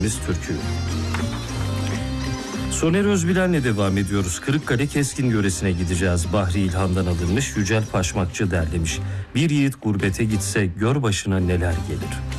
Türkü. Soner Özbilen'le devam ediyoruz. Kırıkkale Keskin yöresine gideceğiz. Bahri İlhan'dan alınmış, Yücel Paşmakçı derlemiş. Bir yiğit gurbete gitse gör başına neler gelir.